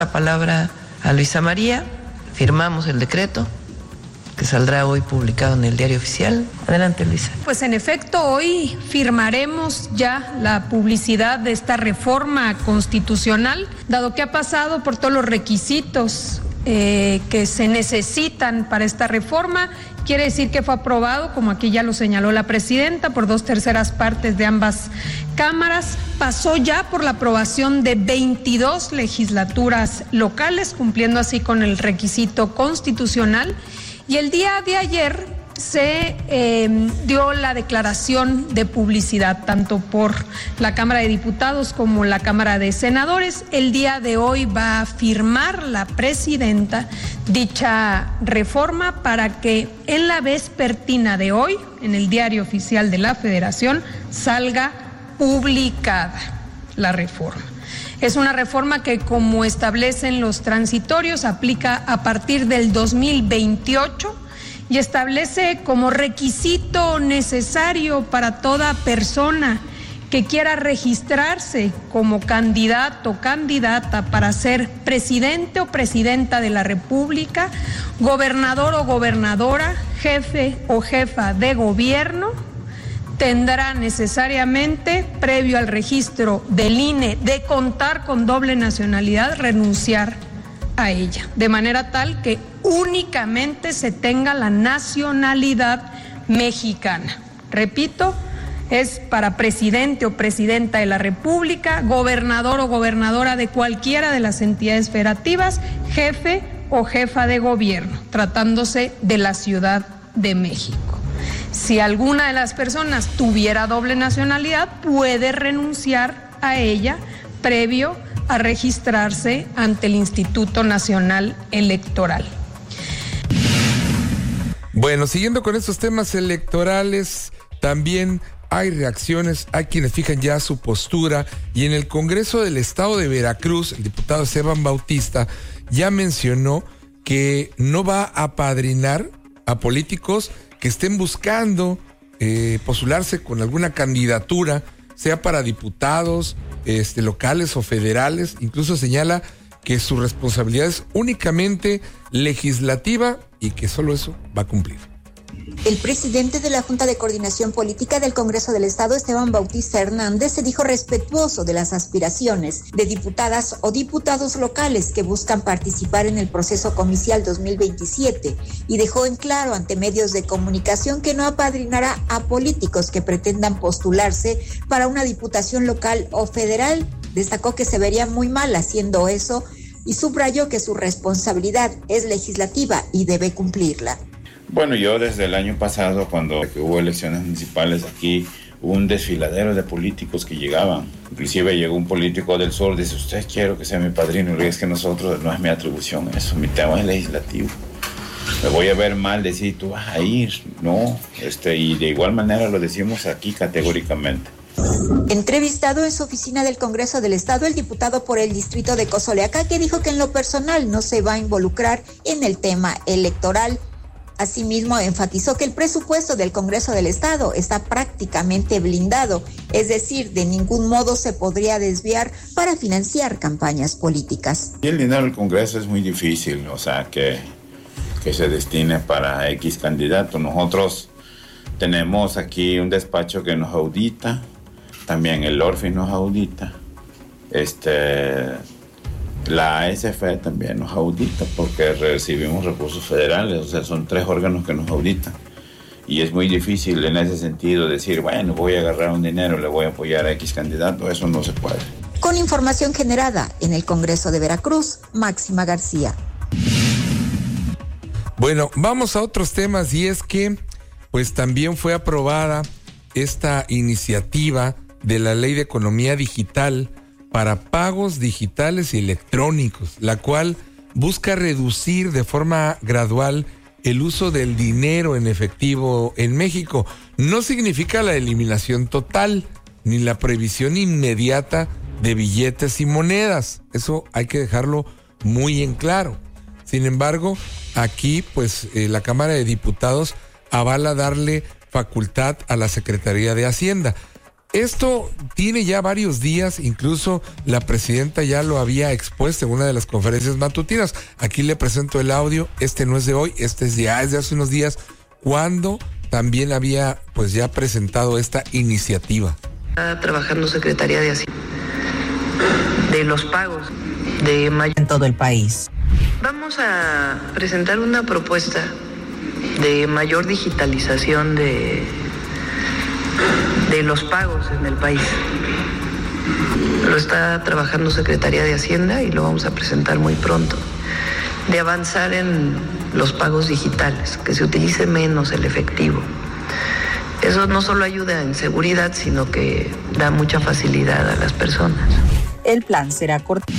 La palabra a Luisa María, firmamos el decreto que saldrá hoy publicado en el Diario Oficial. Adelante, Luisa. Pues en efecto, hoy firmaremos ya la publicidad de esta reforma constitucional, dado que ha pasado por todos los requisitos que se necesitan para esta reforma. Quiere decir que fue aprobado, como aquí ya lo señaló la presidenta, por 2/3 partes de ambas cámaras. Pasó ya por la aprobación de 22 legislaturas locales, cumpliendo así con el requisito constitucional. Y el día de ayer se dio la declaración de publicidad, tanto por la Cámara de Diputados como la Cámara de Senadores. El día de hoy va a firmar la presidenta dicha reforma para que en la vespertina de hoy, en el Diario Oficial de la Federación, salga publicada la reforma. Es una reforma que, como establecen los transitorios, aplica a partir del 2028 y establece como requisito necesario para toda persona que quiera registrarse como candidato o candidata para ser presidente o presidenta de la República, gobernador o gobernadora, jefe o jefa de gobierno, tendrá necesariamente, previo al registro del INE de contar con doble nacionalidad, renunciar a ella, de manera tal que únicamente se tenga la nacionalidad mexicana. Repito, es para presidente o presidenta de la República, gobernador o gobernadora de cualquiera de las entidades federativas, jefe o jefa de gobierno, tratándose de la Ciudad de México. Si alguna de las personas tuviera doble nacionalidad, puede renunciar a ella previo a registrarse ante el Instituto Nacional Electoral. Bueno, siguiendo con estos temas electorales, también hay reacciones, hay quienes fijan ya su postura, y en el Congreso del Estado de Veracruz, el diputado Esteban Bautista ya mencionó que no va a apadrinar a políticos que estén buscando postularse con alguna candidatura, sea para diputados locales o federales. Incluso señala que su responsabilidad es únicamente legislativa y que solo eso va a cumplir. El presidente de la Junta de Coordinación Política del Congreso del Estado, Esteban Bautista Hernández, se dijo respetuoso de las aspiraciones de diputadas o diputados locales que buscan participar en el proceso comicial 2027 y dejó en claro ante medios de comunicación que no apadrinará a políticos que pretendan postularse para una diputación local o federal. Destacó que se vería muy mal haciendo eso y subrayó que su responsabilidad es legislativa y debe cumplirla. Bueno, yo desde el año pasado, cuando hubo elecciones municipales aquí, hubo un desfiladero de políticos que llegaban. Inclusive llegó un político del sur, dice, usted quiero que sea mi padrino. Y le digo, es que nosotros, no es mi atribución eso, mi tema es legislativo. Me voy a ver mal decir, tú vas a ir, no. Y de igual manera lo decimos aquí categóricamente. Entrevistado en su oficina del Congreso del Estado, el diputado por el distrito de Cozoleacaque dijo que en lo personal no se va a involucrar en el tema electoral. Asimismo, enfatizó que el presupuesto del Congreso del Estado está prácticamente blindado, es decir, de ningún modo se podría desviar para financiar campañas políticas. Y el dinero del Congreso es muy difícil, que se destine para X candidato. Nosotros tenemos aquí un despacho que nos audita, también el ORFI nos audita, la ASF también nos audita porque recibimos recursos federales, son 3 órganos que nos auditan. Y es muy difícil en ese sentido decir, bueno, voy a agarrar un dinero, le voy a apoyar a X candidato, eso no se puede. Con información generada en el Congreso de Veracruz, Máxima García. Bueno, vamos a otros temas, y es que pues también fue aprobada esta iniciativa de la Ley de Economía Digital para pagos digitales y electrónicos, la cual busca reducir de forma gradual el uso del dinero en efectivo en México. No significa la eliminación total ni la prohibición inmediata de billetes y monedas. Eso hay que dejarlo muy en claro. Sin embargo, aquí pues la Cámara de Diputados avala darle facultad a la Secretaría de Hacienda. Esto tiene ya varios días, incluso la presidenta ya lo había expuesto en una de las conferencias matutinas. Aquí le presento el audio, este no es de hoy, este es de hace unos días, cuando también había pues ya presentado esta iniciativa. Está trabajando Secretaría de Hacienda de los pagos de mayor en todo el país. Vamos a presentar una propuesta de mayor digitalización de los pagos en el país. Lo está trabajando Secretaría de Hacienda y lo vamos a presentar muy pronto. De avanzar en los pagos digitales, que se utilice menos el efectivo. Eso no solo ayuda en seguridad, sino que da mucha facilidad a las personas. El plan será corto.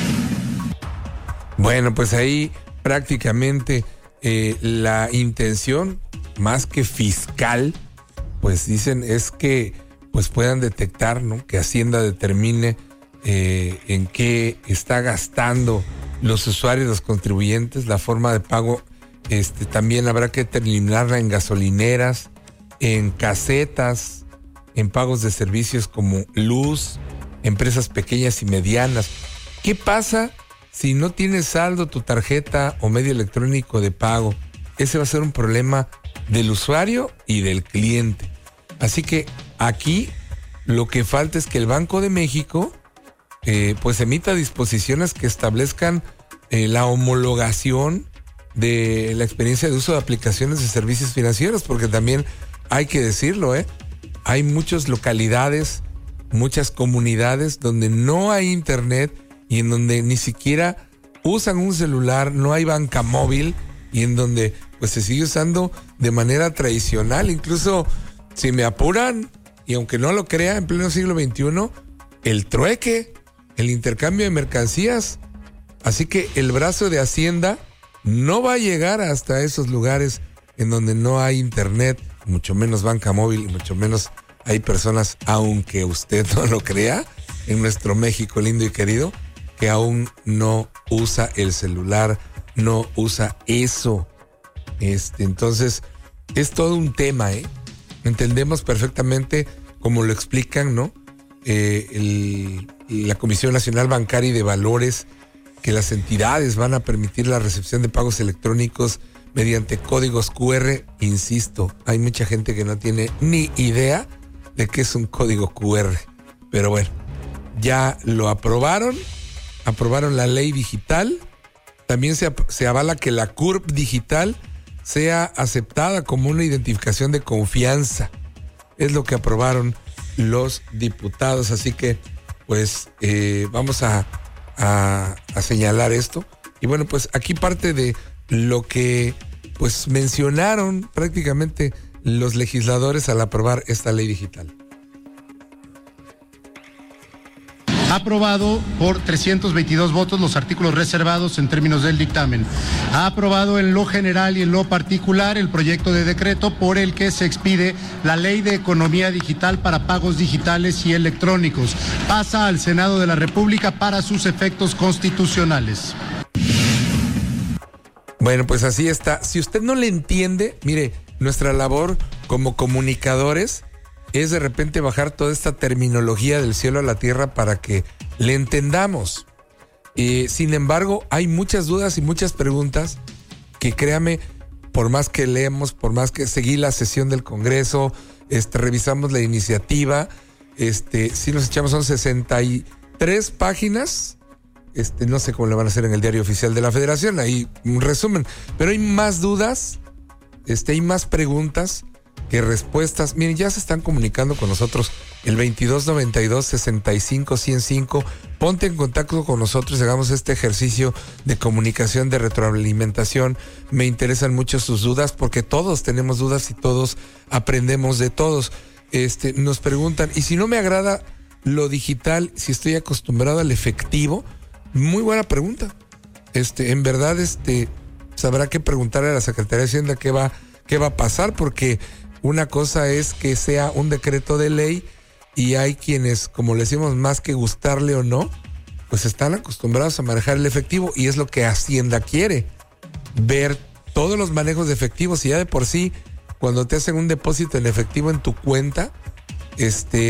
Bueno, pues ahí prácticamente la intención, más que fiscal, pues dicen es que pues puedan detectar, ¿no? Que Hacienda determine en qué está gastando los usuarios, los contribuyentes, la forma de pago. También habrá que eliminarla en gasolineras, en casetas, en pagos de servicios como luz, empresas pequeñas y medianas. ¿Qué pasa si no tienes saldo tu tarjeta o medio electrónico de pago? Ese va a ser un problema del usuario y del cliente. Así que aquí lo que falta es que el Banco de México pues emita disposiciones que establezcan la homologación de la experiencia de uso de aplicaciones de servicios financieros, porque también hay que decirlo, hay muchas localidades, muchas comunidades donde no hay internet y en donde ni siquiera usan un celular, no hay banca móvil y en donde pues se sigue usando de manera tradicional. Incluso si me apuran, y aunque no lo crea, en pleno siglo XXI, el trueque, el intercambio de mercancías. Así que el brazo de Hacienda no va a llegar hasta esos lugares en donde no hay internet, mucho menos banca móvil y mucho menos hay personas, aunque usted no lo crea, en nuestro México lindo y querido, que aún no usa el celular, no usa eso. Entonces, es todo un tema, Entendemos perfectamente, como lo explican, ¿no? La Comisión Nacional Bancaria y de Valores, que las entidades van a permitir la recepción de pagos electrónicos mediante códigos QR. Insisto, hay mucha gente que no tiene ni idea de qué es un código QR. Pero bueno, ya lo aprobaron la ley digital. También se avala que la CURP digital sea aceptada como una identificación de confianza. Es lo que aprobaron los diputados. Así que, pues, vamos a señalar esto. Y bueno, pues aquí parte de lo que pues mencionaron prácticamente los legisladores al aprobar esta ley digital. aprobado por 322 votos los artículos reservados en términos del dictamen. Ha aprobado en lo general y en lo particular el proyecto de decreto por el que se expide la Ley de Economía Digital para pagos digitales y electrónicos. Pasa al Senado de la República para sus efectos constitucionales. Bueno, pues así está. Si usted no le entiende, mire, nuestra labor como comunicadores es de repente bajar toda esta terminología del cielo a la tierra para que le entendamos. Sin embargo, hay muchas dudas y muchas preguntas que, créame, por más que leemos, por más que seguí la sesión del Congreso, revisamos la iniciativa, si nos echamos, son 63 páginas. No sé cómo le van a hacer en el Diario Oficial de la Federación, ahí un resumen, pero hay más dudas, hay más preguntas que respuestas. Miren, ya se están comunicando con nosotros el 2292-65-105. Ponte en contacto con nosotros y hagamos este ejercicio de comunicación, de retroalimentación. Me interesan mucho sus dudas porque todos tenemos dudas y todos aprendemos de todos. Nos preguntan, ¿y si no me agrada lo digital, si estoy acostumbrado al efectivo? Muy buena pregunta. En verdad, habrá que preguntarle a la Secretaría de Hacienda qué va a pasar, porque una cosa es que sea un decreto de ley y hay quienes, como le decimos, más que gustarle o no, pues están acostumbrados a manejar el efectivo, y es lo que Hacienda quiere, ver todos los manejos de efectivo. Si ya de por sí, cuando te hacen un depósito en efectivo en tu cuenta,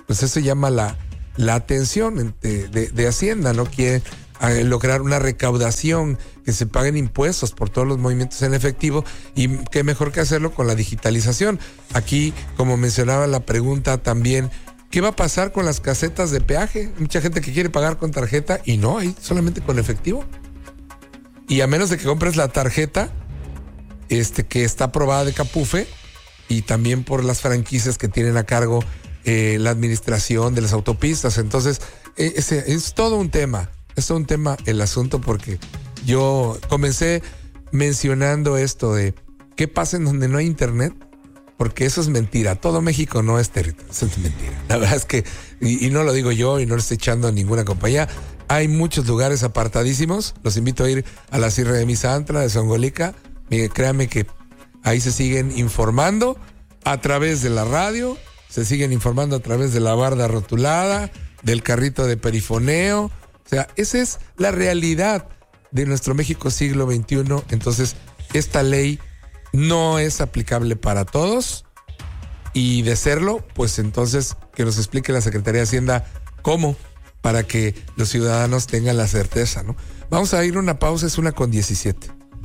pues eso llama la atención de Hacienda, ¿no? Quiere lograr una recaudación, que se paguen impuestos por todos los movimientos en efectivo, y qué mejor que hacerlo con la digitalización. Aquí, como mencionaba la pregunta también, ¿qué va a pasar con las casetas de peaje? Mucha gente que quiere pagar con tarjeta y no, ahí solamente con efectivo. Y a menos de que compres la tarjeta que está aprobada de Capufe, y también por las franquicias que tienen a cargo la administración de las autopistas. Entonces, es todo un tema. Es todo un tema el asunto, porque yo comencé mencionando esto de qué pasa en donde no hay internet, porque eso es mentira. Todo México no es territorio, eso es mentira. La verdad es que, y no lo digo yo y no lo estoy echando a ninguna compañía, hay muchos lugares apartadísimos. Los invito a ir a la Sierra de Misantla, de Songolica. Créanme que ahí se siguen informando a través de la radio, se siguen informando a través de la barda rotulada, del carrito de perifoneo. O sea, esa es la realidad de nuestro México siglo XXI. Entonces, esta ley no es aplicable para todos, y de serlo, pues entonces que nos explique la Secretaría de Hacienda cómo, para que los ciudadanos tengan la certeza, ¿no? Vamos a ir a una pausa, es 1:17.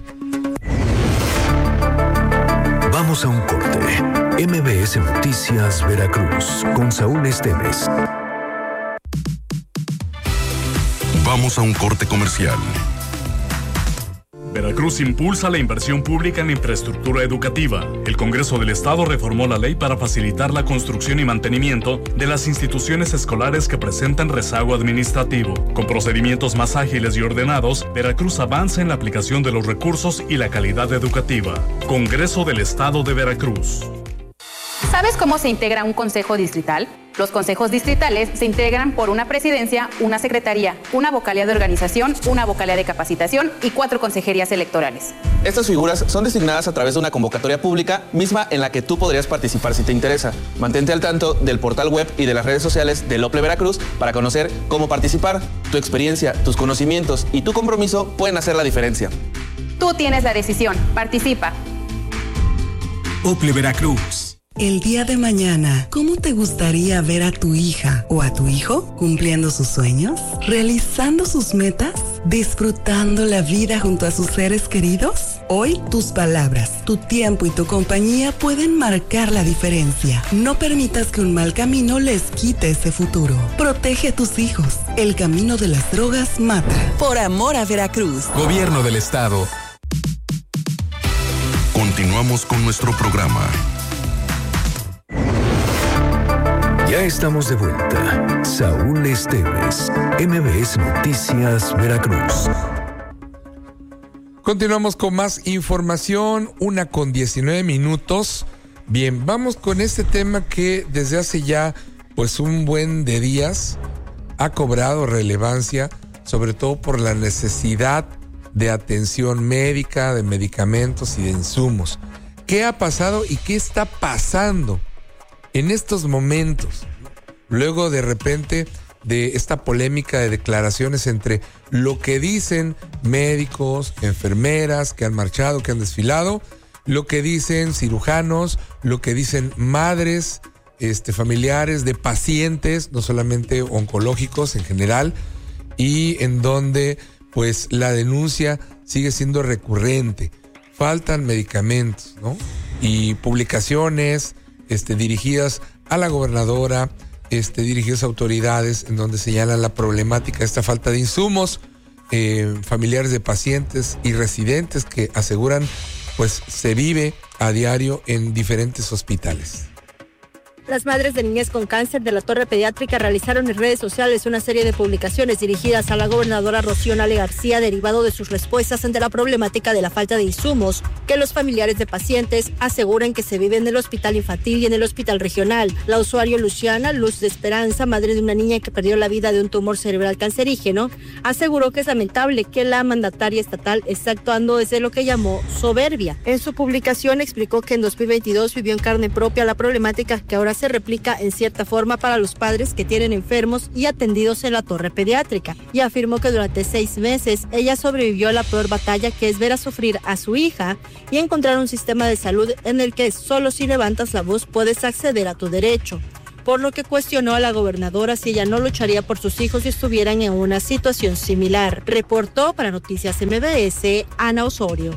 Vamos a un corte. MBS Noticias Veracruz con Saúl Esteves. Vamos a un corte comercial. Veracruz impulsa la inversión pública en infraestructura educativa. El Congreso del Estado reformó la ley para facilitar la construcción y mantenimiento de las instituciones escolares que presentan rezago administrativo. Con procedimientos más ágiles y ordenados, Veracruz avanza en la aplicación de los recursos y la calidad educativa. Congreso del Estado de Veracruz. ¿Sabes cómo se integra un consejo distrital? Los consejos distritales se integran por una presidencia, una secretaría, una vocalía de organización, una vocalía de capacitación y 4 consejerías electorales. Estas figuras son designadas a través de una convocatoria pública, misma en la que tú podrías participar si te interesa. Mantente al tanto del portal web y de las redes sociales de Ople Veracruz para conocer cómo participar. Tu experiencia, tus conocimientos y tu compromiso pueden hacer la diferencia. Tú tienes la decisión. Participa. Ople Veracruz. El día de mañana, ¿cómo te gustaría ver a tu hija o a tu hijo cumpliendo sus sueños, realizando sus metas, disfrutando la vida junto a sus seres queridos? Hoy, tus palabras, tu tiempo y tu compañía pueden marcar la diferencia. No permitas que un mal camino les quite ese futuro. Protege a tus hijos. El camino de las drogas mata. Por amor a Veracruz. Gobierno del Estado. Continuamos con nuestro programa. Ya estamos de vuelta. Saúl Esteves, MBS Noticias Veracruz. Continuamos con más información, 1:19. Bien, vamos con este tema que desde hace ya pues un buen de días ha cobrado relevancia, sobre todo por la necesidad de atención médica, de medicamentos y de insumos. ¿Qué ha pasado y qué está pasando en estos momentos? Luego de repente de esta polémica de declaraciones entre lo que dicen médicos, enfermeras que han marchado, que han desfilado, lo que dicen cirujanos, lo que dicen madres, familiares de pacientes, no solamente oncológicos en general, y en donde pues la denuncia sigue siendo recurrente. Faltan medicamentos, ¿no? Y publicaciones dirigidas a la gobernadora, dirigidas a autoridades, en donde señalan la problemática de esta falta de insumos, familiares de pacientes y residentes que aseguran pues se vive a diario en diferentes hospitales. Las madres de niñez con cáncer de la Torre Pediátrica realizaron en redes sociales una serie de publicaciones dirigidas a la gobernadora Rocío Nale García, derivado de sus respuestas ante la problemática de la falta de insumos que los familiares de pacientes aseguran que se vive en el hospital infantil y en el hospital regional. La usuario Luciana Luz de Esperanza, madre de una niña que perdió la vida de un tumor cerebral cancerígeno, aseguró que es lamentable que la mandataria estatal esté actuando desde lo que llamó soberbia. En su publicación explicó que en 2022 vivió en carne propia la problemática que ahora se replica en cierta forma para los padres que tienen enfermos y atendidos en la Torre Pediátrica, y afirmó que durante 6 meses ella sobrevivió a la peor batalla, que es ver a sufrir a su hija y encontrar un sistema de salud en el que solo si levantas la voz puedes acceder a tu derecho. por lo que cuestionó a la gobernadora si ella no lucharía por sus hijos si estuvieran en una situación similar. Reportó para Noticias MBS, Ana Osorio.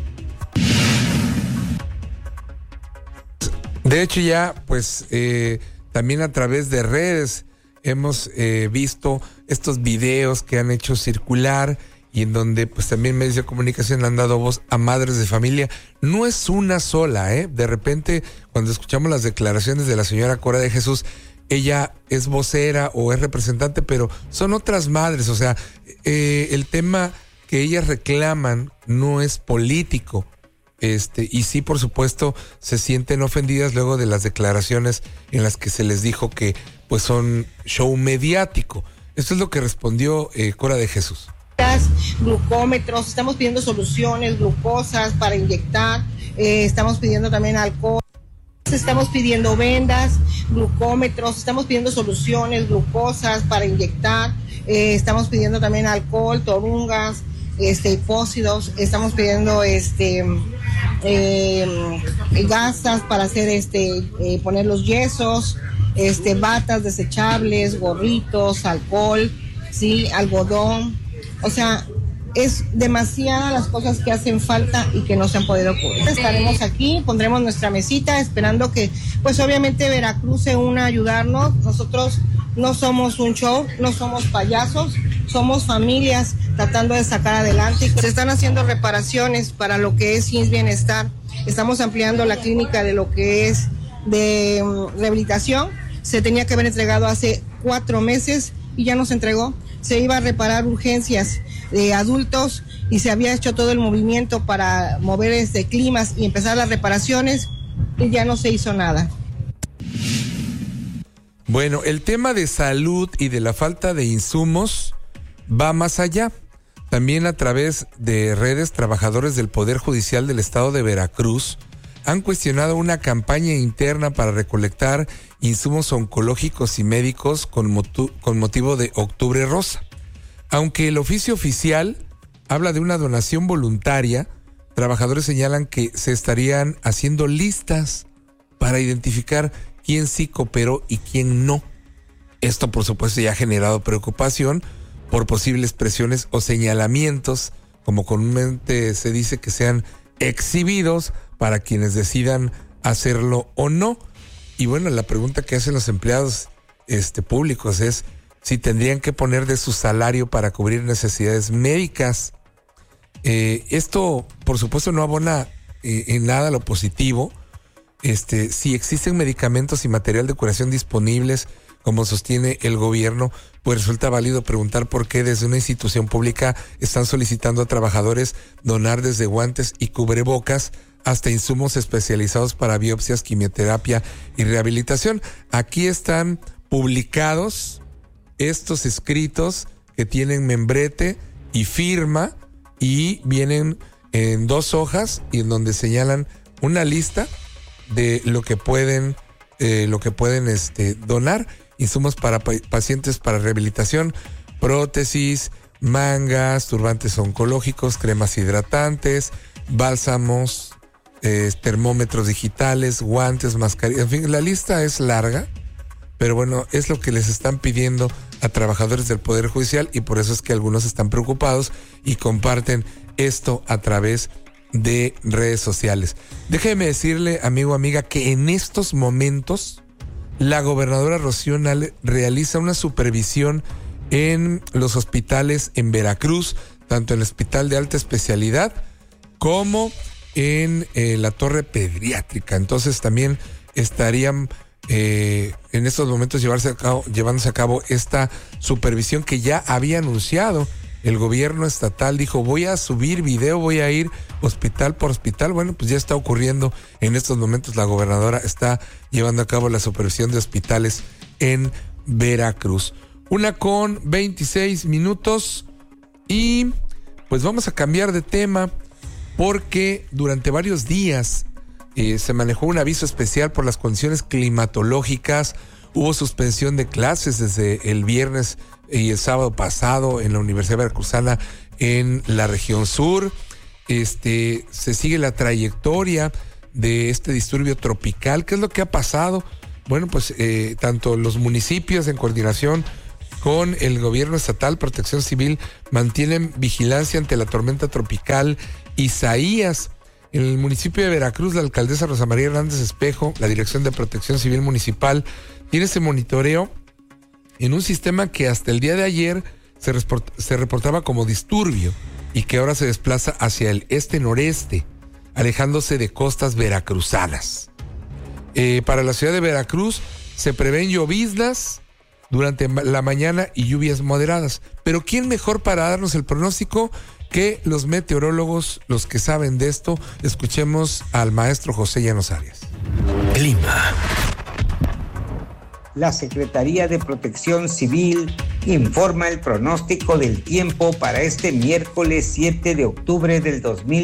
De hecho ya, pues, también a través de redes hemos visto estos videos que han hecho circular y en donde pues también medios de comunicación han dado voz a madres de familia. No es una sola, de repente cuando escuchamos las declaraciones de la señora Cora de Jesús, ella es vocera o es representante, pero son otras madres, o sea, el tema que ellas reclaman no es político. Y sí, por supuesto, se sienten ofendidas luego de las declaraciones en las que se les dijo que pues son show mediático. Esto es lo que respondió Cora de Jesús. Glucómetros, estamos pidiendo soluciones, glucosas para inyectar, estamos pidiendo también alcohol, estamos pidiendo vendas, glucómetros, estamos pidiendo soluciones, glucosas para inyectar, estamos pidiendo también alcohol, torungas, hipóxidos, estamos pidiendo gasas para hacer poner los yesos, batas desechables, gorritos, alcohol, sí, algodón. O sea, es demasiadas las cosas que hacen falta y que no se han podido cubrir. Estaremos aquí, pondremos nuestra mesita esperando que, pues obviamente Veracruz se una a ayudarnos. Nosotros no somos un show, no somos payasos, somos familias tratando de sacar adelante. Se están haciendo reparaciones para lo que es IMSS Bienestar. Estamos ampliando la clínica de lo que es de rehabilitación. Se tenía que haber entregado hace 4 meses y ya no se entregó. Se iba a reparar urgencias de adultos y se había hecho todo el movimiento para mover climas y empezar las reparaciones y ya no se hizo nada. Bueno, el tema de salud y de la falta de insumos va más allá. También a través de redes, trabajadores del Poder Judicial del Estado de Veracruz han cuestionado una campaña interna para recolectar insumos oncológicos y médicos con motivo de Octubre Rosa. Aunque el oficio oficial habla de una donación voluntaria, trabajadores señalan que se estarían haciendo listas para identificar quién sí cooperó y quién no. Esto, por supuesto, ya ha generado preocupación por posibles presiones o señalamientos, como comúnmente se dice, que sean exhibidos para quienes decidan hacerlo o no. Y bueno, la pregunta que hacen los empleados públicos es si tendrían que poner de su salario para cubrir necesidades médicas. Esto, por supuesto, no abona en nada lo positivo. Si existen medicamentos y material de curación disponibles, como sostiene el gobierno, pues resulta válido preguntar por qué desde una institución pública están solicitando a trabajadores donar desde guantes y cubrebocas hasta insumos especializados para biopsias, quimioterapia y rehabilitación. Aquí están publicados estos escritos que tienen membrete y firma y vienen en 2 hojas y en donde señalan una lista de lo que pueden donar: insumos para pacientes para rehabilitación, prótesis, mangas, turbantes oncológicos, cremas hidratantes, bálsamos, termómetros digitales, guantes, mascarillas. En fin, la lista es larga, pero bueno, es lo que les están pidiendo a trabajadores del Poder Judicial y por eso es que algunos están preocupados y comparten esto a través de redes sociales. Déjeme decirle, amigo, amiga, que en estos momentos la gobernadora Rocío Nale realiza una supervisión en los hospitales en Veracruz, tanto en el Hospital de Alta Especialidad como en la Torre Pediátrica. Entonces también estarían en estos momentos llevándose a cabo esta supervisión que ya había anunciado el gobierno estatal. Dijo, voy a subir video, voy a ir hospital por hospital. Bueno, pues ya está ocurriendo en estos momentos. La gobernadora está llevando a cabo la supervisión de hospitales en Veracruz. 1:26 y pues vamos a cambiar de tema porque durante varios días se manejó un aviso especial por las condiciones climatológicas. Hubo suspensión de clases desde el viernes y el sábado pasado en la Universidad Veracruzana en la región sur. Se sigue la trayectoria de este disturbio tropical. ¿Qué es lo que ha pasado? bueno, pues tanto los municipios en coordinación con el gobierno estatal, Protección Civil, mantienen vigilancia ante la tormenta tropical Isaías. En el municipio de Veracruz, la alcaldesa Rosa María Hernández Espejo, la Dirección de Protección Civil Municipal, tiene ese monitoreo en un sistema que hasta el día de ayer se reportaba como disturbio y que ahora se desplaza hacia el este-noreste, alejándose de costas veracruzanas. Para la ciudad de Veracruz se prevén lloviznas durante la mañana y lluvias moderadas. Pero ¿quién mejor para darnos el pronóstico que los meteorólogos, los que saben de esto? Escuchemos al maestro José Llanos Arias. Clima. La Secretaría de Protección Civil informa el pronóstico del tiempo para este miércoles 7 de octubre del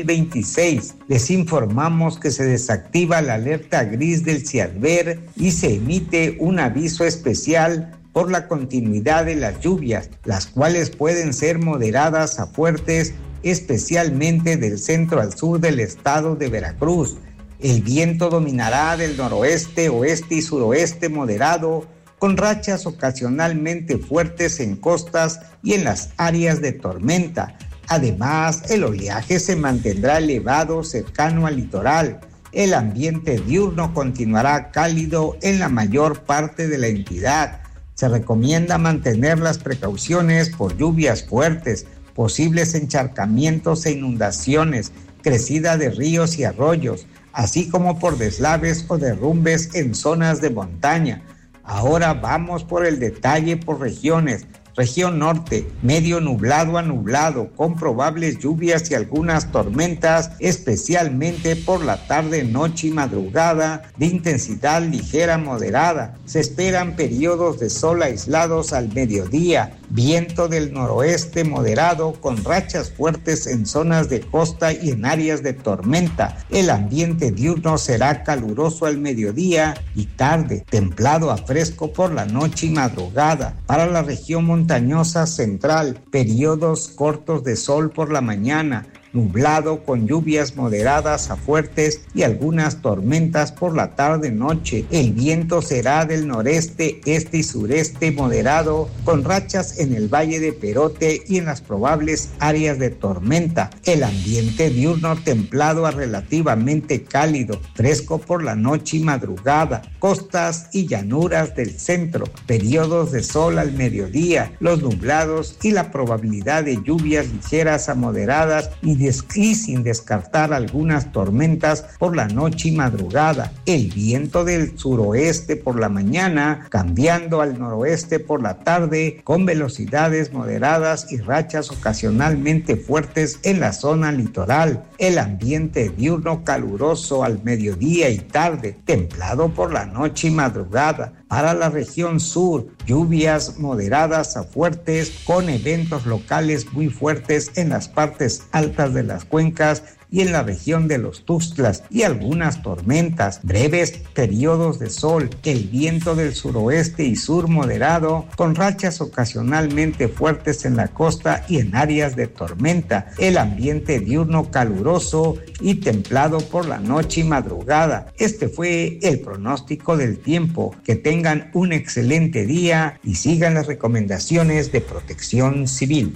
2026. Les informamos que se desactiva la alerta gris del CIADVER y se emite un aviso especial por la continuidad de las lluvias, las cuales pueden ser moderadas a fuertes, especialmente del centro al sur del estado de Veracruz. El viento dominará del noroeste, oeste y suroeste moderado, con rachas ocasionalmente fuertes en costas y en las áreas de tormenta. Además, el oleaje se mantendrá elevado cercano al litoral. El ambiente diurno continuará cálido en la mayor parte de la entidad. Se recomienda mantener las precauciones por lluvias fuertes, posibles encharcamientos e inundaciones, crecida de ríos y arroyos, así como por deslaves o derrumbes en zonas de montaña. Ahora vamos por el detalle por regiones. Región norte, medio nublado a nublado, con probables lluvias y algunas tormentas, especialmente por la tarde, noche y madrugada, de intensidad ligera moderada. Se esperan periodos de sol aislados al mediodía, viento del noroeste moderado, con rachas fuertes en zonas de costa y en áreas de tormenta. El ambiente diurno será caluroso al mediodía y tarde, templado a fresco por la noche y madrugada. Para la región montañosa central, periodos cortos de sol por la mañana, nublado con lluvias moderadas a fuertes y algunas tormentas por la tarde-noche. El viento será del noreste, este y sureste moderado, con rachas en el Valle de Perote y en las probables áreas de tormenta. El ambiente diurno templado a relativamente cálido, fresco por la noche y madrugada. Costas y llanuras del centro, periodos de sol al mediodía, los nublados y la probabilidad de lluvias ligeras a moderadas y sin descartar algunas tormentas por la noche y madrugada. El viento del suroeste por la mañana, cambiando al noroeste por la tarde, con velocidades moderadas y rachas ocasionalmente fuertes en la zona litoral. El ambiente diurno caluroso al mediodía y tarde, templado por la noche y madrugada. Para la región sur, lluvias moderadas a fuertes con eventos locales muy fuertes en las partes altas de las cuencas y en la región de los Tuxtlas y algunas tormentas, breves periodos de sol, el viento del suroeste y sur moderado con rachas ocasionalmente fuertes en la costa y en áreas de tormenta, el ambiente diurno caluroso y templado por la noche y madrugada. Este fue el pronóstico del tiempo. Que tengan un excelente día y sigan las recomendaciones de Protección Civil.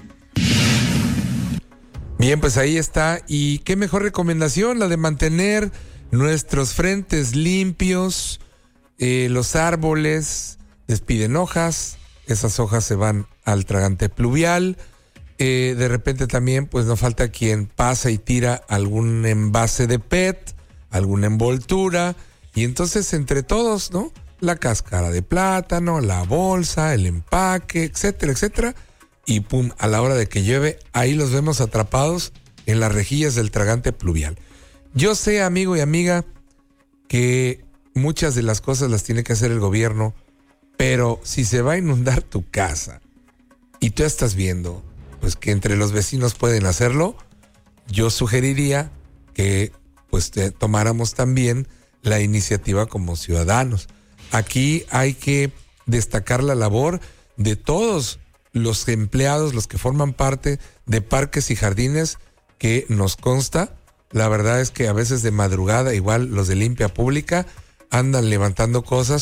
Bien, pues ahí está. Y qué mejor recomendación, la de mantener nuestros frentes limpios. Los árboles despiden hojas, esas hojas se van al tragante pluvial. De repente también pues no falta quien pasa y tira algún envase de PET, alguna envoltura, y entonces entre todos, ¿no? La cáscara de plátano, la bolsa, el empaque, etcétera, etcétera. Y pum, a la hora de que llueve, ahí los vemos atrapados en las rejillas del tragante pluvial. Yo sé, amigo y amiga, que muchas de las cosas las tiene que hacer el gobierno, pero si se va a inundar tu casa y tú estás viendo pues que entre los vecinos pueden hacerlo, yo sugeriría que pues tomáramos también la iniciativa como ciudadanos. Aquí hay que destacar la labor de todos los empleados, los que forman parte de parques y jardines, que nos consta, la verdad es que a veces de madrugada, igual los de limpia pública, andan levantando cosas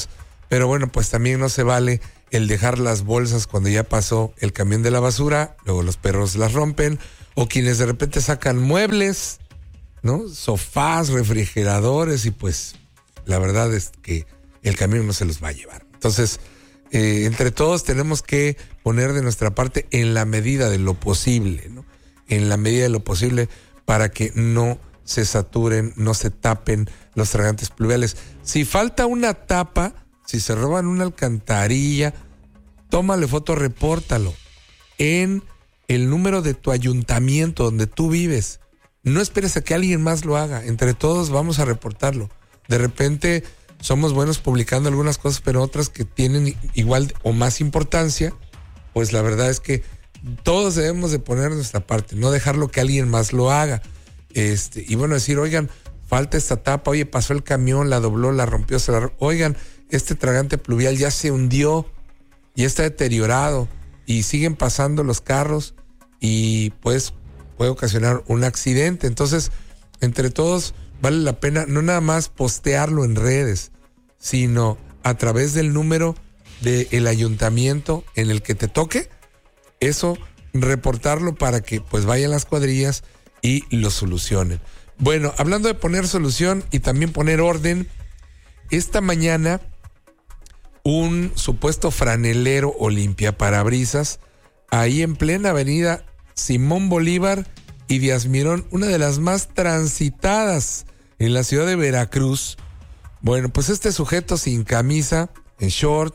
pero bueno, pues también no se vale el dejar las bolsas cuando ya pasó el camión de la basura, luego los perros las rompen, o quienes de repente sacan muebles, ¿no? Sofás, refrigeradores, y pues la verdad es que el camión no se los va a llevar. Entonces, entre todos tenemos que poner de nuestra parte en la medida de lo posible, ¿no? En la medida de lo posible para que no se saturen, no se tapen los tragantes pluviales. Si falta una tapa, si se roban una alcantarilla, tómale foto, repórtalo en el número de tu ayuntamiento donde tú vives. No esperes a que alguien más lo haga. Entre todos vamos a reportarlo. De repente somos buenos publicando algunas cosas, pero otras que tienen igual o más importancia, pues la verdad es que todos debemos de poner nuestra parte, no dejarlo que alguien más lo haga. Y bueno, decir, oigan, falta esta tapa, oye, pasó el camión, la dobló, la rompió, oigan, este tragante pluvial ya se hundió, ya está deteriorado, y siguen pasando los carros, y pues puede ocasionar un accidente. Entonces, entre todos vale la pena no nada más postearlo en redes, sino a través del número del ayuntamiento en el que te toque, eso, reportarlo para que pues vayan las cuadrillas y lo solucionen. Bueno, hablando de poner solución y también poner orden, esta mañana un supuesto franelero o limpiaparabrisas ahí en plena avenida Simón Bolívar y Díaz Mirón, una de las más transitadas en la ciudad de Veracruz. Bueno, pues este sujeto sin camisa, en short,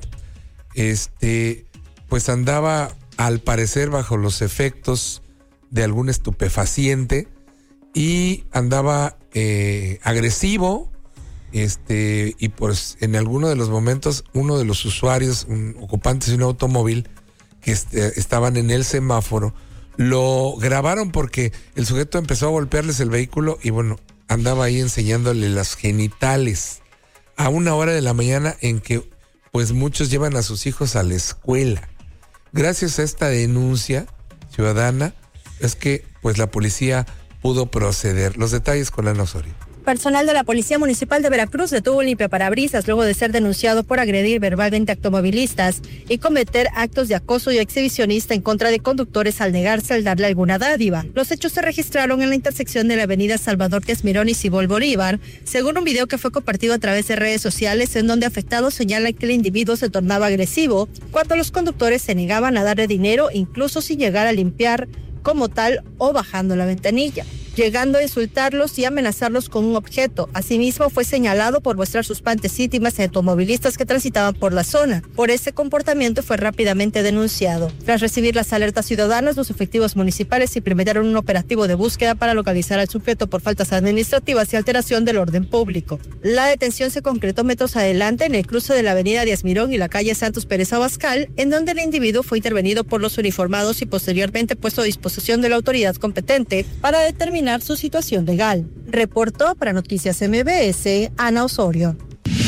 pues andaba al parecer bajo los efectos de algún estupefaciente y andaba agresivo, y pues en alguno de los momentos uno de los usuarios, ocupantes de un automóvil que estaban en el semáforo, lo grabaron porque el sujeto empezó a golpearles el vehículo y bueno, andaba ahí enseñándole las genitales a una hora de la mañana en que pues muchos llevan a sus hijos a la escuela. Gracias a esta denuncia ciudadana es que pues la policía pudo proceder. Los detalles con Ana Osorio. Personal de la Policía Municipal de Veracruz detuvo un limpiaparabrisas luego de ser denunciado por agredir verbalmente a automovilistas y cometer actos de acoso y exhibicionista en contra de conductores al negarse al darle alguna dádiva. Los hechos se registraron en la intersección de la avenida Salvador Díaz Mirón y Simón Bolívar, según un video que fue compartido a través de redes sociales en donde afectados señalan que el individuo se tornaba agresivo cuando los conductores se negaban a darle dinero, incluso sin llegar a limpiar como tal o bajando la ventanilla, llegando a insultarlos y amenazarlos con un objeto. Asimismo, fue señalado por mostrar sus partes íntimas en automovilistas que transitaban por la zona. Por ese comportamiento fue rápidamente denunciado. Tras recibir las alertas ciudadanas, los efectivos municipales implementaron un operativo de búsqueda para localizar al sujeto por faltas administrativas y alteración del orden público. La detención se concretó metros adelante en el cruce de la avenida Díaz Mirón y la calle Santos Pérez Abascal, en donde el individuo fue intervenido por los uniformados y posteriormente puesto a disposición de la autoridad competente para determinar su situación legal. Reportó para Noticias MBS, Ana Osorio.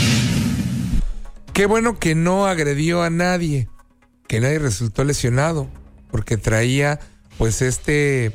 Qué bueno que no agredió a nadie, que nadie resultó lesionado, porque traía pues este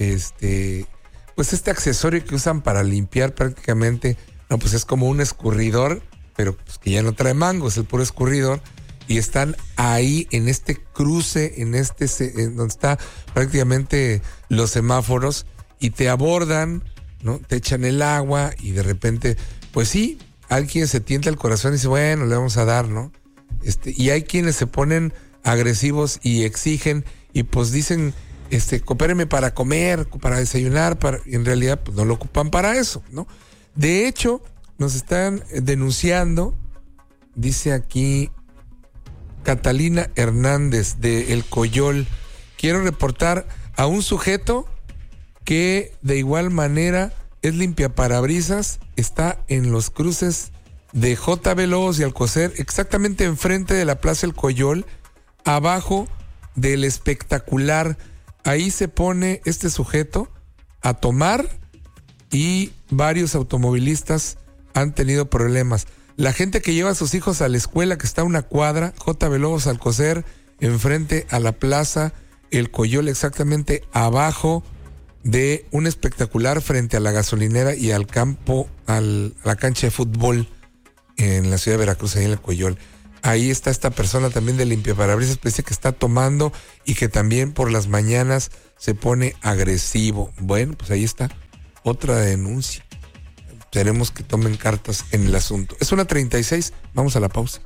accesorio que usan para limpiar prácticamente, no, pues es como un escurridor, pero pues que ya no trae mango, es el puro escurridor. Y están ahí en este cruce, en donde está prácticamente los semáforos, y te abordan, ¿no? Te echan el agua y de repente, pues sí, hay quien se tienta el corazón y dice, bueno, le vamos a dar, ¿no? Y hay quienes se ponen agresivos y exigen y pues dicen, coopéreme para comer, para desayunar, y en realidad pues no lo ocupan para eso, ¿no? De hecho, nos están denunciando, dice aquí Catalina Hernández de El Coyol, quiero reportar a un sujeto que de igual manera es limpiaparabrisas, está en los cruces de JB Lobos y Alcocer, exactamente enfrente de la Plaza El Coyol, abajo del Espectacular. Ahí se pone este sujeto a tomar y varios automovilistas han tenido problemas. La gente que lleva a sus hijos a la escuela, que está a una cuadra, JB Lobos Alcocer, enfrente a la Plaza El Coyol, exactamente abajo de un Espectacular frente a la gasolinera y al campo, a la cancha de fútbol en la ciudad de Veracruz, ahí en El Coyol. Ahí está esta persona también de limpiaparabrisas, dice que está tomando y que también por las mañanas se pone agresivo. Bueno, pues ahí está otra denuncia. Esperemos que tomen cartas en el asunto. Es 1:36, vamos a la pausa.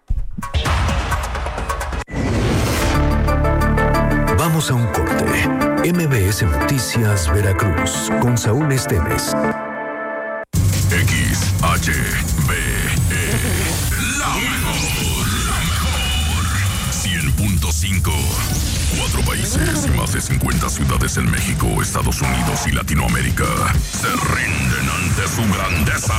Vamos a un corte. MBS Noticias Veracruz con Saúl Esteves. XHBE, la mejor, 100.5. 4 países y más de 50 ciudades en México, Estados Unidos y Latinoamérica se rinden ante su grandeza.